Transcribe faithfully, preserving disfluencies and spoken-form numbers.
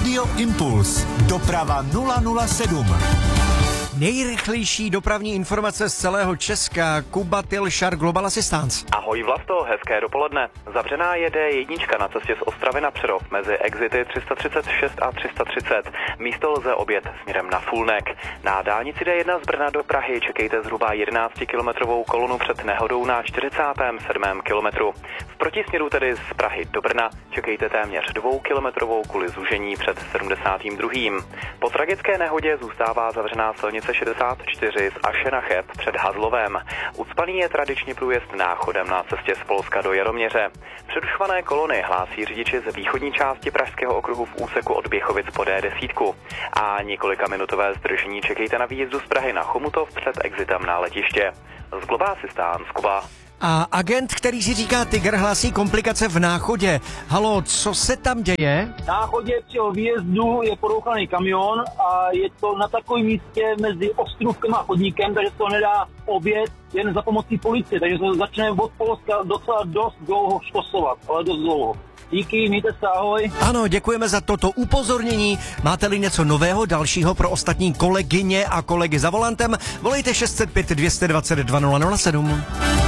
Radio Impuls. Doprava nula nula sedm. Nejrychlejší dopravní informace z celého Česka. Kuba Tilšar, Global Assistance. Ahoj Vlasto, hezké dopoledne. Zavřená je D jedna na cestě z Ostravy na Přerov mezi exity tři sta třicet šest a tři sta třicet. Místo lze objet směrem na Fulnek. Na dálnici D jedna z Brna do Prahy čekejte zhruba jedenáctikilometrovou kolonu před nehodou na čtyřicátém sedmém kilometru. V protisměru tedy z Prahy do Brna čekejte téměř dvoukilometrovou kvůli zúžení před sedmdesátým druhým. Po tragické nehodě zůstává zavřená silnice šedesát čtyři z Aše na Cheb před Hazlovem. Ucpaný je tradičně průjezd náchodem na cestě z Polska do Jaroměře. Přerušované kolony hlásí řidiči z východní části Pražského okruhu v úseku od Běchovic po D deset. A několika minutové zdržení čekejte na výjezdu z Prahy na Chomutov před exitem na letiště. Z Global Assistance, Kuba. A agent, který si říká Tiger, hlásí komplikace v Náchodě. Halo, co se tam děje? V Náchodě při výjezdu je porouchaný kamion a je to na takovém místě mezi Ostrůvkem a chodníkem, takže to nedá obět jen za pomocí policie, takže to začne od Polska docela dost dlouho škosovat, ale dost dlouho. Díky, mějte se, ahoj. Ano, děkujeme za toto upozornění. Máte-li něco nového, dalšího pro ostatní kolegyně a kolegy za volantem, volejte šest set pět dvě dvacet dva nula nula sedm.